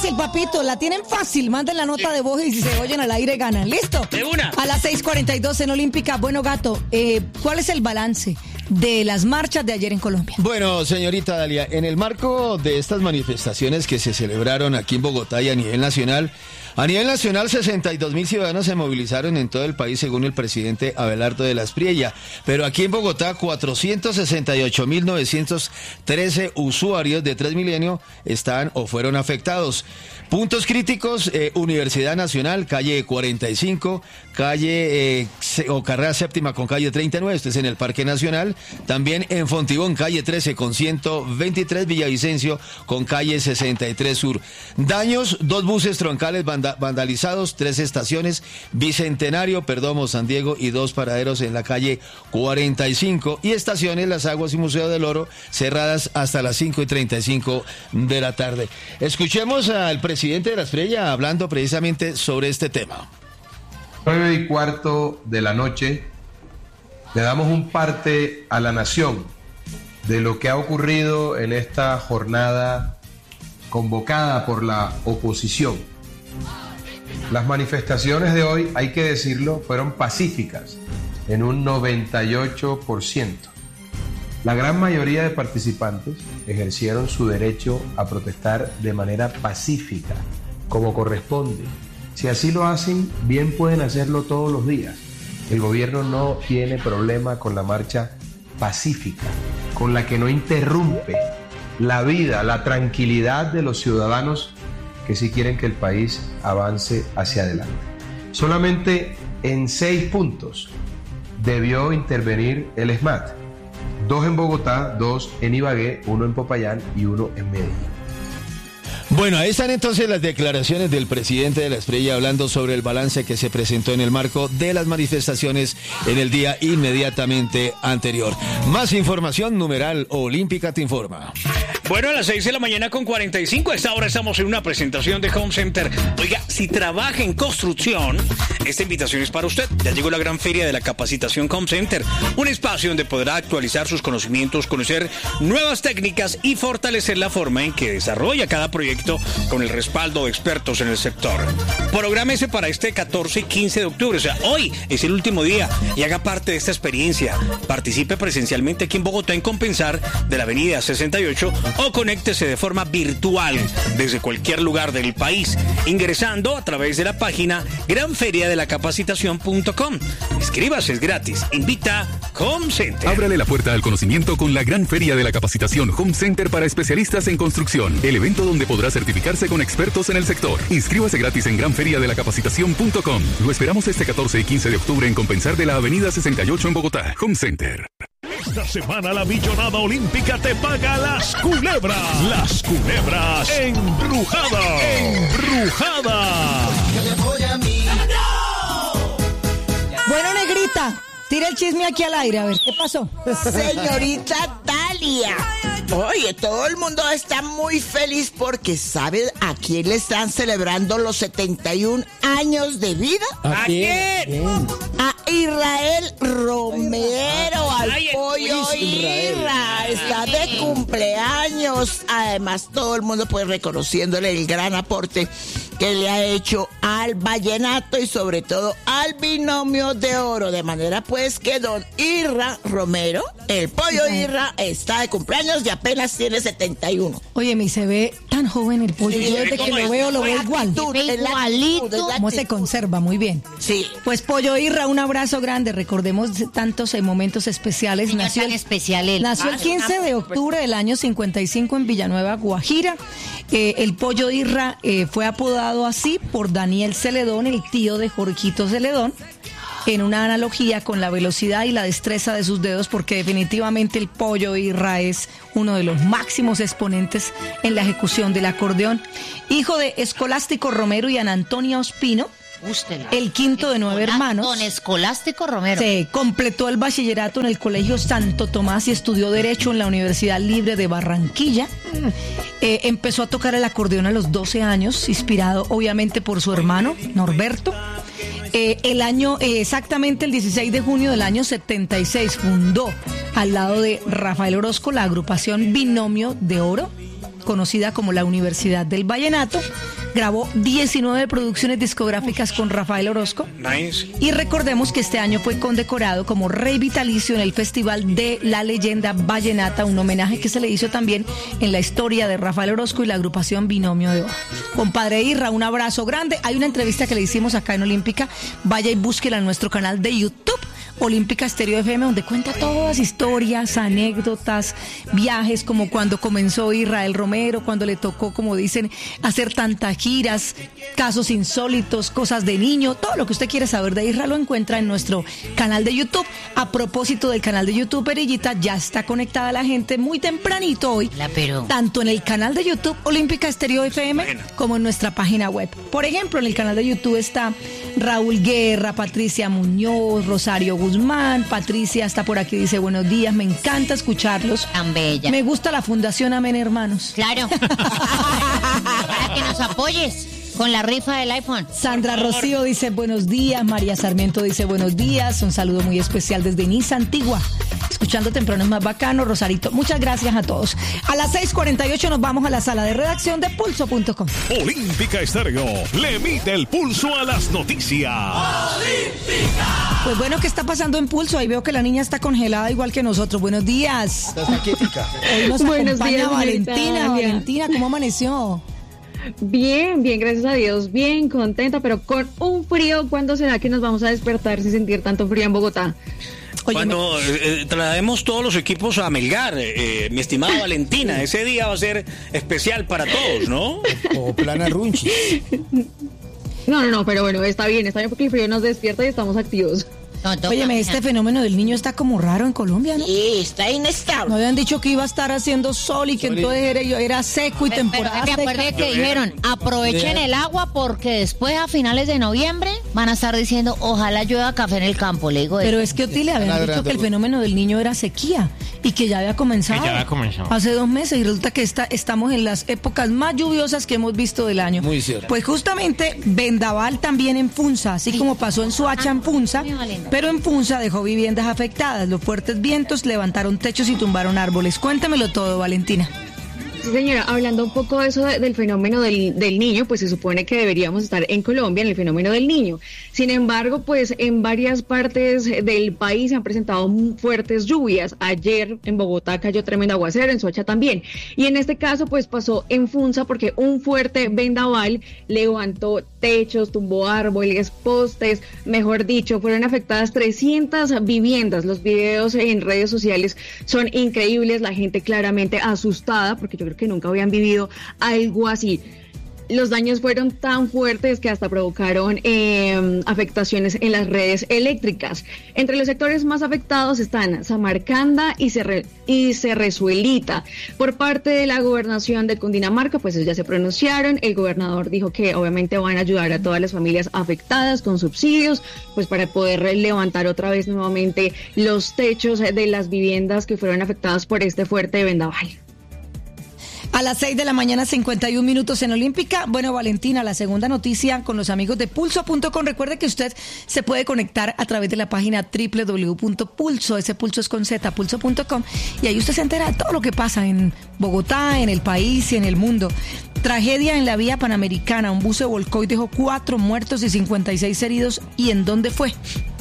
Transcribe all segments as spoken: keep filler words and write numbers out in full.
fácil, papito, la tienen fácil. Manden la nota de voz y si se oyen al aire ganan. ¿Listo? De una. A las seis cuarenta y dos en Olímpica. Bueno, Gato, eh, ¿cuál es el balance de las marchas de ayer en Colombia? Bueno, señorita Dalia, en el marco de estas manifestaciones que se celebraron aquí en Bogotá y a nivel nacional, a nivel nacional sesenta y dos mil ciudadanos se movilizaron en todo el país según el presidente Abelardo de la Espriella, pero aquí en Bogotá cuatrocientos sesenta y ocho mil novecientos trece usuarios de Transmilenio están o fueron afectados. Puntos críticos, eh, Universidad Nacional, calle cuarenta y cinco, calle eh, o carrera séptima con calle treinta y nueve, esto es en el Parque Nacional, también en Fontibón, calle trece con ciento veintitrés, Villavicencio con calle sesenta y tres Sur. Daños, dos buses troncales vanda- vandalizados, tres estaciones, Bicentenario, Perdomo, San Diego y dos paraderos en la calle cuarenta y cinco y estaciones Las Aguas y Museo del Oro cerradas hasta las cinco y treinta y cinco de la tarde. Escuchemos al presidente presidente de la Espriella hablando precisamente sobre este tema. Nueve y cuarto de la noche le damos un parte a la nación de lo que ha ocurrido en esta jornada convocada por la oposición. Las manifestaciones de hoy, hay que decirlo, fueron pacíficas en un noventa y ocho por ciento. La gran mayoría de participantes ejercieron su derecho a protestar de manera pacífica, como corresponde. Si así lo hacen, bien pueden hacerlo todos los días. El gobierno no tiene problema con la marcha pacífica, con la que no interrumpe la vida, la tranquilidad de los ciudadanos que sí quieren que el país avance hacia adelante. Solamente en seis puntos debió intervenir el SMAT. Dos en Bogotá, dos en Ibagué, uno en Popayán y uno en Medellín. Bueno, ahí están entonces las declaraciones del presidente de la Espriella hablando sobre el balance que se presentó en el marco de las manifestaciones en el día inmediatamente anterior. Más información, numeral Olímpica te informa. Bueno, a las seis de la mañana con cuarenta y cinco, a esta hora estamos en una presentación de Home Center. Oiga, si trabaja en construcción, esta invitación es para usted. Ya llegó la gran feria de la capacitación Home Center, un espacio donde podrá actualizar sus conocimientos, conocer nuevas técnicas y fortalecer la forma en que desarrolla cada proyecto con el respaldo de expertos en el sector. Prográmese para este catorce y quince de octubre, o sea, hoy es el último día y haga parte de esta experiencia. Participe presencialmente aquí en Bogotá en Compensar de la avenida sesenta y ocho o conéctese de forma virtual desde cualquier lugar del país, ingresando a través de la página gran feria de la capacitación punto com. Inscríbase, es gratis. Invita Home Center. Ábrale la puerta al conocimiento con la gran feria de la capacitación Home Center para especialistas en construcción. El evento donde podrá certificarse con expertos en el sector. Inscríbase gratis en gran feria de la capacitación punto com. Lo esperamos este catorce y quince de octubre en Compensar de la avenida sesenta y ocho en Bogotá. Home Center. Esta semana la Millonada Olímpica te paga las culebras. Las culebras embrujadas. Embrujadas. Bueno, negrita, tira el chisme aquí al aire, a ver, ¿qué pasó? Señorita Dalia, oye, todo el mundo está muy feliz porque ¿sabe a quién le están celebrando los setenta y un años de vida? ¿A quién? A Israel Romero, al Ay, pollo Irra, está de cumpleaños. Además, todo el mundo pues reconociéndole el gran aporte que le ha hecho al vallenato y sobre todo al binomio de oro, de manera pues que don Irra Romero, el pollo Irra, está de cumpleaños y apenas tiene setenta y uno. Oye, me se ve tan joven el pollo. Sí, Yo desde que lo veo, lo veo igual. Igualito. ¿Cómo se conserva? Muy bien. Sí. Pues pollo Irra, un abrazo grande. Recordemos tantos eh, momentos especiales. Niña Nació tan el, especial él. nació el quince de octubre del año cincuenta y cinco en Villanueva, Guajira. Eh, el pollo Irra eh, fue apodado así por Daniel Celedón, el tío de Jorgito Celedón, en una analogía con la velocidad y la destreza de sus dedos, porque definitivamente el pollo Irra es uno de los máximos exponentes en la ejecución del acordeón. Hijo de Escolástico Romero y Ana Antonia Ospino, Ústela. el quinto de nueve hermanos. Don Escolástico Romero. Se completó el bachillerato en el Colegio Santo Tomás y estudió Derecho en la Universidad Libre de Barranquilla. Eh, empezó a tocar el acordeón a los doce años, inspirado obviamente por su hermano, Norberto. Eh, el año, eh, exactamente el dieciséis de junio del año setenta y seis, fundó al lado de Rafael Orozco la agrupación Binomio de Oro, conocida como la Universidad del Vallenato, grabó diecinueve producciones discográficas con Rafael Orozco. Nice. Y recordemos que este año fue condecorado como rey vitalicio en el Festival de la Leyenda Vallenata, un homenaje que se le hizo también en la historia de Rafael Orozco y la agrupación Binomio de Oro. Compadre Irra, un abrazo grande. Hay una entrevista que le hicimos acá en Olímpica. Vaya y búsquela en nuestro canal de YouTube, Olímpica Estéreo F M, donde cuenta todas historias, anécdotas, viajes, como cuando comenzó Israel Romero, cuando le tocó, como dicen, hacer tantas giras, casos insólitos, cosas de niño, todo lo que usted quiere saber de Israel lo encuentra en nuestro canal de YouTube. A propósito del canal de YouTube, Perillita, ya está conectada la gente muy tempranito hoy, La pero. tanto en el canal de YouTube Olímpica Estéreo F M Bueno. como en nuestra página web. Por ejemplo, en el canal de YouTube está Raúl Guerra, Patricia Muñoz, Rosario Guzmán. Patricia está por aquí, dice buenos días, me encanta escucharlos. Tan bella. Me gusta la Fundación Amén Hermanos. Claro. Para que nos apoyes con la rifa del iPhone. Sandra Rocío dice buenos días, María Sarmiento dice buenos días, un saludo muy especial desde Niza, Antigua. Escuchando temprano es más bacano, Rosarito. Muchas gracias a todos. A las seis cuarenta y ocho nos vamos a la sala de redacción de pulso punto com. Olímpica Estéreo le mide el pulso a las noticias. Pues bueno, ¿qué está pasando en Pulso? Ahí veo que la niña está congelada igual que nosotros. Buenos días. Está quietica. Hoy nos Buenos acompaña días, Valentina. Natalia. Valentina, ¿cómo amaneció? Bien, bien, gracias a Dios, bien contenta, pero con un frío. ¿Cuándo será que nos vamos a despertar sin sentir tanto frío en Bogotá? Oye, Cuando eh, traemos todos los equipos a Melgar, eh, mi estimada Valentina, ese día va a ser especial para todos, ¿no? O plana runchi. No, no, no, pero bueno, está bien, está bien porque el frío nos despierta y estamos activos. No, toca, Óyeme, mija. este fenómeno del niño está como raro en Colombia, ¿no? Sí, está inestable. No habían dicho que iba a estar haciendo sol y que entonces era, era seco y Pero temporada me acuerdo seca. que dijeron, aprovechen el agua porque después a finales de noviembre van a estar diciendo, ojalá llueva café en el campo. Le digo, Pero es que Otilia habían Están dicho que el ladrando. fenómeno del niño era sequía y que ya había comenzado. Que ya había comenzado. Hace dos meses y resulta que está, estamos en las épocas más lluviosas que hemos visto del año. Muy cierto. Pues justamente Vendaval también en Funza, así como pasó en Soacha en Funza, pero en Funza dejó viviendas afectadas. Los fuertes vientos levantaron techos y tumbaron árboles. Cuéntamelo todo, Valentina. Sí, señora, hablando un poco de eso de- del fenómeno del, del niño, pues se supone que deberíamos estar en Colombia en el fenómeno del niño. Sin embargo, pues en varias partes del país se han presentado muy fuertes lluvias. Ayer en Bogotá cayó tremendo aguacero, en Soacha también. Y en este caso, pues pasó en Funza porque un fuerte vendaval levantó techos, tumbó árboles, postes, mejor dicho, fueron afectadas trescientas viviendas. Los videos en redes sociales son increíbles, la gente claramente asustada porque yo creo que nunca habían vivido algo así. Los daños fueron tan fuertes que hasta provocaron eh, afectaciones en las redes eléctricas. Entre los sectores más afectados están Samarcanda y, Cerre, y Cerrezuelita. Por parte de la gobernación de Cundinamarca, pues ya se pronunciaron. El gobernador dijo que obviamente van a ayudar a todas las familias afectadas con subsidios, pues para poder levantar otra vez nuevamente los techos de las viviendas que fueron afectadas por este fuerte vendaval. A las seis de la mañana, cincuenta y un minutos en Olímpica. Bueno, Valentina, la segunda noticia con los amigos de pulso punto com. Recuerde que usted se puede conectar a través de la página doble u doble u doble u punto pulso, ese pulso es con Z, pulso punto com, y ahí usted se entera de todo lo que pasa en Bogotá, en el país y en el mundo. Tragedia en la vía panamericana. Un bus se volcó y dejó cuatro muertos y cincuenta y seis heridos. ¿Y en dónde fue?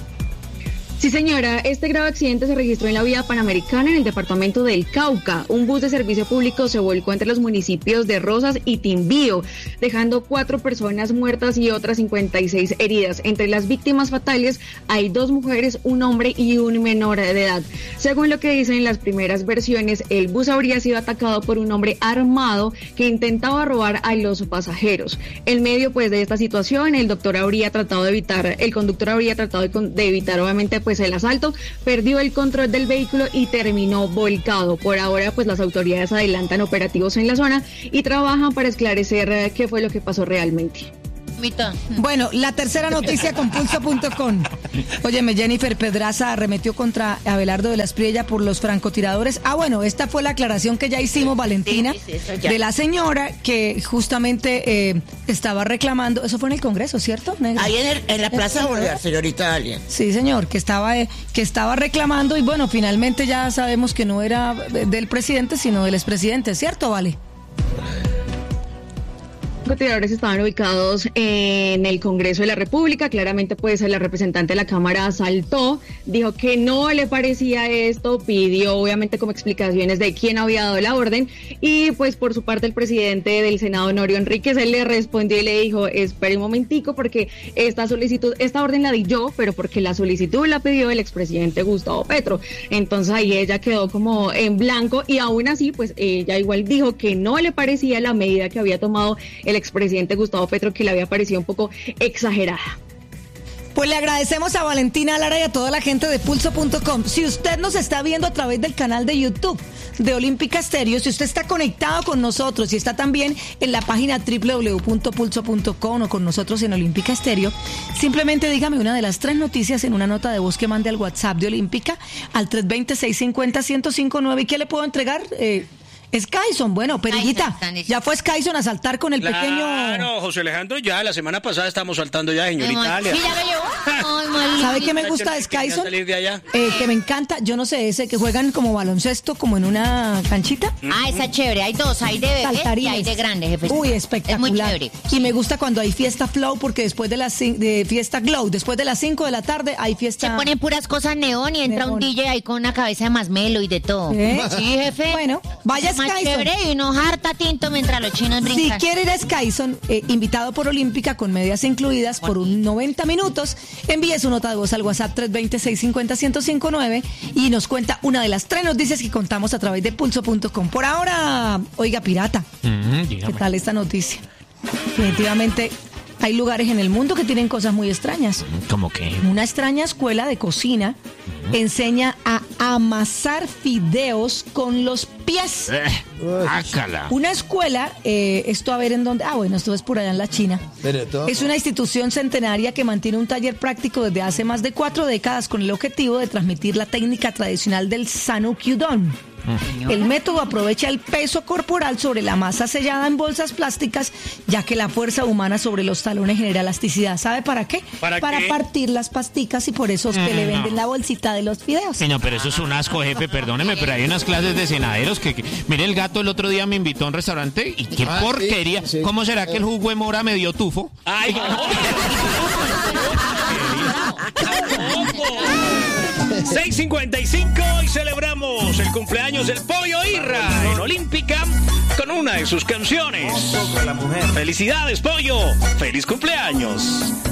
Sí, señora, este grave accidente se registró en la vía panamericana en el departamento del Cauca. Un bus de servicio público se volcó entre los municipios de Rosas y Timbío, dejando cuatro personas muertas y otras cincuenta y seis heridas. Entre las víctimas fatales hay dos mujeres, un hombre y un menor de edad. Según lo que dicen las primeras versiones, el bus habría sido atacado por un hombre armado que intentaba robar a los pasajeros. En medio, pues, de esta situación, el doctor habría tratado de evitar, el conductor habría tratado de, de evitar, obviamente, pues el asalto, perdió el control del vehículo y terminó volcado. Por ahora, pues las autoridades adelantan operativos en la zona y trabajan para esclarecer eh, qué fue lo que pasó realmente. Mita. Bueno, la tercera noticia con pulso punto com. Óyeme, Jennifer Pedraza arremetió contra Abelardo de la Espriella por los francotiradores. Ah, bueno, esta fue la aclaración que ya hicimos, Valentina, Sí, sí, eso ya. de la señora que justamente eh, estaba reclamando. Eso fue en el Congreso, ¿cierto, Negra? Ahí en, el- en la Plaza Bolívar, señorita Dalia. Sí, señor, que estaba eh, que estaba reclamando y bueno, finalmente ya sabemos que no era de- del presidente, sino del expresidente, ¿cierto, Vale? tiradores estaban ubicados en el Congreso de la República. Claramente, pues, la representante de la Cámara saltó, dijo que no le parecía esto, pidió obviamente como explicaciones de quién había dado la orden, y pues por su parte el presidente del Senado, Honorio Enríquez, él le respondió y le dijo, espere un momentico, porque esta solicitud, esta orden la di yo, pero porque la solicitud la pidió el expresidente Gustavo Petro. Entonces ahí ella quedó como en blanco, y aún así, pues ella igual dijo que no le parecía la medida que había tomado el expresidente Gustavo Petro, que le había parecido un poco exagerada. Pues le agradecemos a Valentina Lara y a toda la gente de pulso punto com. Si usted nos está viendo a través del canal de YouTube de Olímpica Estéreo, si usted está conectado con nosotros y está también en la página doble u doble u doble u punto pulso punto com o con nosotros en Olímpica Estéreo, simplemente dígame una de las tres noticias en una nota de voz que mande al WhatsApp de Olímpica al tres dos cero, seis cinco cero, uno cero cinco nueve. ¿Y qué le puedo entregar? Eh, Skyson, bueno, Perillita, ya fue Skyson a saltar con el claro, pequeño... Claro, José Alejandro, ya la semana pasada estamos saltando ya, señor Italia. Sí, ya lo llevó. Ay, ¿sabe qué me gusta de Skyson? Salir de allá. Eh, que me encanta, yo no sé, ese que juegan como baloncesto, como en una canchita. Ah, esa es chévere, hay dos, hay de bebés y hay de grandes, jefe. Uy, espectacular. Es muy chévere. Y me gusta cuando hay fiesta flow, porque después de las de fiesta glow, después de las cinco de la tarde hay fiesta... Se ponen puras cosas neón y entra neón. Un D J ahí con una cabeza de masmelo y de todo. ¿Eh? Sí, jefe. Bueno, vaya es más Skyson. Chévere y uno harta tinto mientras los chinos brincan. Si quiere ir a Skyson, eh, invitado por Olímpica, con medias incluidas, por un noventa minutos, envíe su nota de voz al WhatsApp tres dos cero, seis cinco cero, uno cero cinco nueve y nos cuenta una de las tres noticias que contamos a través de pulso punto com. Por ahora, oiga, pirata, mm, ¿qué tal esta noticia? Definitivamente hay lugares en el mundo que tienen cosas muy extrañas. ¿Cómo qué? Una extraña escuela de cocina uh-huh. enseña a amasar fideos con los pies. Eh, ácala. Una escuela, eh, esto a ver en dónde... Ah, bueno, esto es por allá en la China. Todo... Es una institución centenaria que mantiene un taller práctico desde hace más de cuatro décadas con el objetivo de transmitir la técnica tradicional del Sanukyudon. El método aprovecha el peso corporal sobre la masa sellada en bolsas plásticas, ya que la fuerza humana sobre los talones genera elasticidad. ¿Sabe para qué? ¿Para, para qué? partir las pasticas, y por eso es que mm, le venden no. la bolsita de los fideos. Sí, no, pero eso es un asco, jefe, perdóneme, pero hay unas clases de cenaderos que, que... Mire, el gato el otro día me invitó a un restaurante y qué ah, porquería. Sí, sí. ¿Cómo será que el jugo de mora me dio tufo? ¡Ay, no! seis cincuenta y cinco y celebramos el cumpleaños del Pollo Irra en Olímpica con una de sus canciones. ¡Felicidades, Pollo! ¡Feliz cumpleaños!